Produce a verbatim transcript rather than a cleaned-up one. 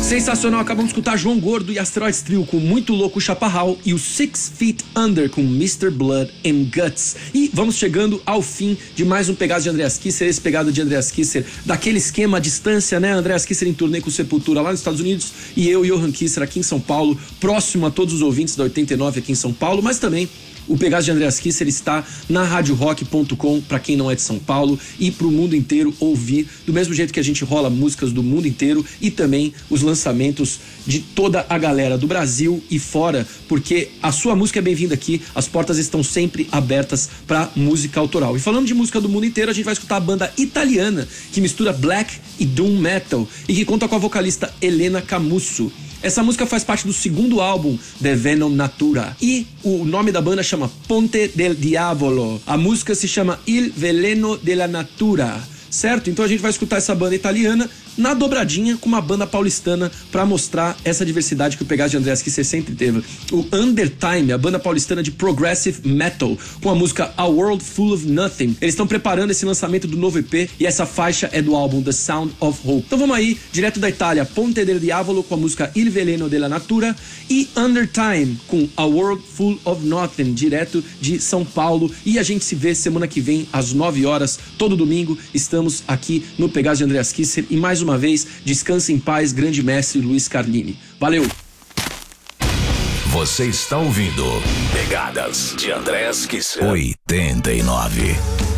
Sensacional, acabamos de escutar João Gordo e Asteroids Trio com Muito Louco Chaparral e o Six Feet Under com mister Blood and Guts. E vamos chegando ao fim de mais um Pegado de Andreas Kisser, esse Pegado de Andreas Kisser daquele esquema à distância, né? Andreas Kisser em turnê com Sepultura lá nos Estados Unidos e eu, Johan Kisser, aqui em São Paulo, próximo a todos os ouvintes da oitenta e nove aqui em São Paulo, mas também o Pegado de Andreas Kisser está na rádio rock ponto com para quem não é de São Paulo e pro mundo inteiro ouvir, do mesmo jeito que a gente rola músicas do mundo inteiro e também os lançamentos de toda a galera do Brasil e fora, porque a sua música é bem-vinda aqui, as portas estão sempre abertas para música autoral. E falando de música do mundo inteiro, a gente vai escutar a banda italiana que mistura black e doom metal e que conta com a vocalista Elena Camusso. Essa música faz parte do segundo álbum The Venom Natura e o nome da banda chama Ponte del Diavolo. A música se chama Il Veleno della Natura, certo? Então a gente vai escutar essa banda italiana na dobradinha com uma banda paulistana pra mostrar essa diversidade que o Pegado de Andreas Kisser sempre teve. O Undertime, a banda paulistana de progressive metal, com a música A World Full of Nothing. Eles estão preparando esse lançamento do novo E P e essa faixa é do álbum The Sound of Hope. Então vamos aí, direto da Itália, Ponte del Diavolo com a música Il Veleno della Natura e Undertime com A World Full of Nothing, direto de São Paulo. E a gente se vê semana que vem às nove horas, todo domingo. Estamos aqui no Pegado de Andreas Kisser e mais uma vez, descanse em paz, grande mestre Luiz Carlini. Valeu! Você está ouvindo Pegadas de Andreas Kisser oitenta e nove.